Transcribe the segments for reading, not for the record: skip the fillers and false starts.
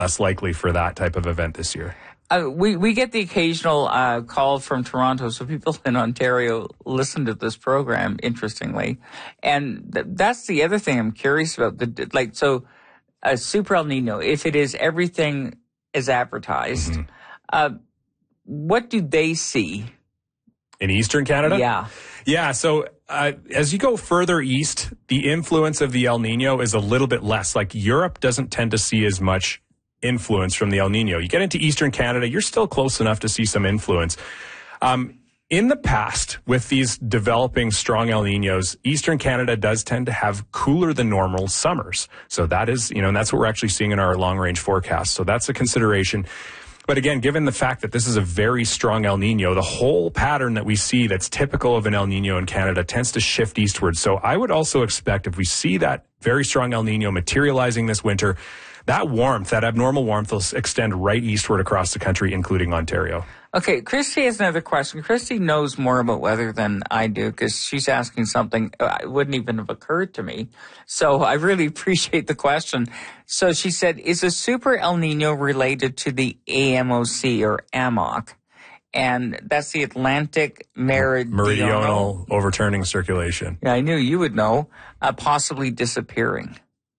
less likely for that type of event this year. We get the occasional call from Toronto, so people in Ontario listen to this program, interestingly. And that's the other thing I'm curious about. So a Super El Nino, if it is everything as advertised, what do they see? In Eastern Canada? Yeah. Yeah, so as you go further east, the influence of the El Nino is a little bit less. Like Europe doesn't tend to see as much influence from the El Nino. You get into Eastern Canada, you're still close enough to see some influence. In the past, with these developing strong El Ninos, Eastern Canada does tend to have cooler than normal summers. So that is, and that's what we're actually seeing in our long-range forecast. So that's a consideration. But again, given the fact that this is a very strong El Nino, the whole pattern that we see that's typical of an El Nino in Canada tends to shift eastward. So I would also expect if we see that very strong El Nino materializing this winter, that warmth, that abnormal warmth will extend right eastward across the country, including Ontario. Okay, Christy has another question. Christy knows more about weather than I do because she's asking something it wouldn't even have occurred to me. So I really appreciate the question. So she said, is a Super El Nino related to the AMOC or AMOC? And that's the Atlantic Meridional Overturning Circulation. Yeah, I knew you would know. Possibly disappearing.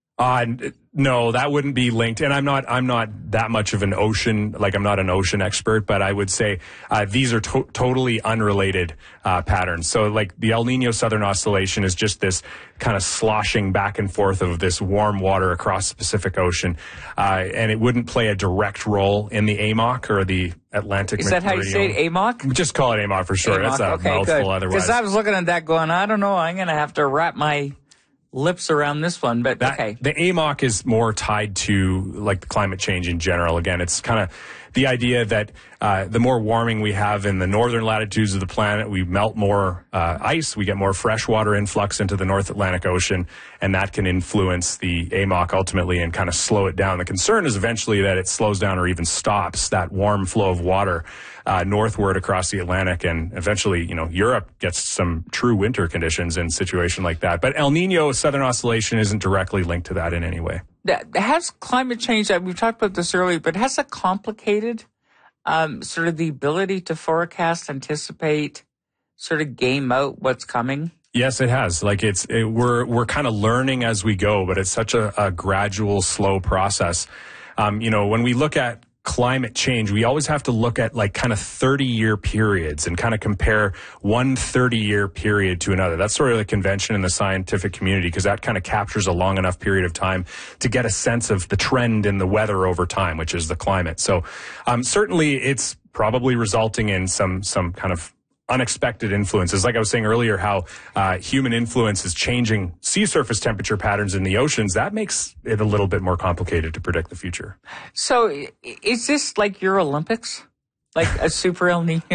No, that wouldn't be linked. And I'm not that much of an ocean, I'm not an ocean expert, but I would say these are totally unrelated patterns. So the El Nino Southern Oscillation is just this kind of sloshing back and forth of this warm water across the Pacific Ocean. And it wouldn't play a direct role in the AMOC or the Atlantic. Is that how you say it, AMOC? Just call it AMOC for sure. AMOC, That's a mouthful otherwise. Because I was looking at that going, I don't know, I'm going to have to wrap my lips around this one, but okay. The AMOC is more tied to the climate change in general. Again, it's kind of the idea that the more warming we have in the northern latitudes of the planet, we melt more ice, we get more freshwater influx into the North Atlantic Ocean, and that can influence the AMOC ultimately and kind of slow it down. The concern is eventually that it slows down or even stops that warm flow of water northward across the Atlantic, and eventually, Europe gets some true winter conditions in a situation like that. But El Nino Southern Oscillation isn't directly linked to that in any way. Has climate change, we've talked about this earlier, but has it complicated sort of the ability to forecast, anticipate, sort of game out what's coming? Yes, it has. We're kind of learning as we go, but it's such a gradual, slow process. When we look at climate change, we always have to look at kind of 30-year periods and kind of compare one 30-year period to another. That's sort of the convention in the scientific community because that kind of captures a long enough period of time to get a sense of the trend in the weather over time, which is the climate. So certainly it's probably resulting in some kind of unexpected influences. Like I was saying earlier, how human influence is changing sea surface temperature patterns in the oceans. That makes it a little bit more complicated to predict the future. So is this like your Olympics? Like a Super El Nino?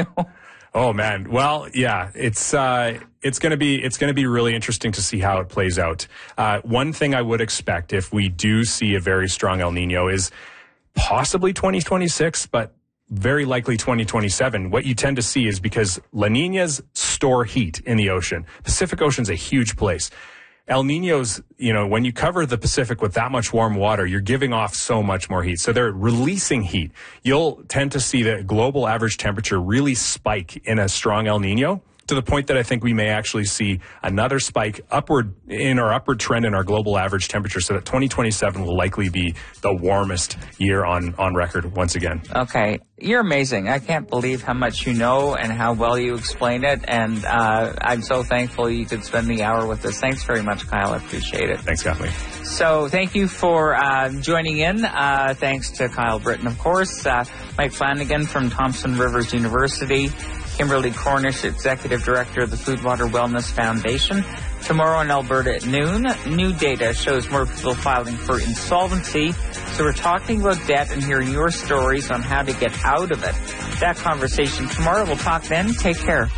Oh man. Well, yeah, it's going to be really interesting to see how it plays out. One thing I would expect if we do see a very strong El Nino is possibly 2026, but very likely 2027. What you tend to see is because La Niñas store heat in the ocean. Pacific Ocean's a huge place. El Niños, when you cover the Pacific with that much warm water, you're giving off so much more heat. So they're releasing heat. You'll tend to see the global average temperature really spike in a strong El Nino, to the point that I think we may actually see another spike upward trend in our global average temperature, so that 2027 will likely be the warmest year on record once again. Okay. You're amazing. I can't believe how much you know and how well you explain it, and I'm so thankful you could spend the hour with us. Thanks very much, Kyle. I appreciate it. Thanks, Kathleen. So thank you for joining in. Thanks to Kyle Britton, of course. Mike Flanagan from Thompson Rivers University. Kimberly Cornish, Executive Director of the Food Water Wellness Foundation. Tomorrow in Alberta at noon, new data shows more people filing for insolvency. So we're talking about debt and hearing your stories on how to get out of it. That conversation tomorrow. We'll talk then. Take care.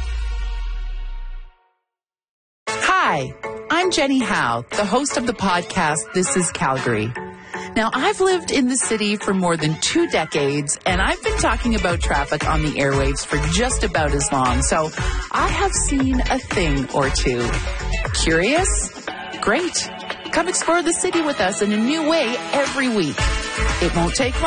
Hi, I'm Jenny Howe, the host of the podcast This is Calgary. Now, I've lived in the city for more than 2 decades, and I've been talking about traffic on the airwaves for just about as long, so I have seen a thing or two. Curious? Great. Come explore the city with us in a new way every week. It won't take long.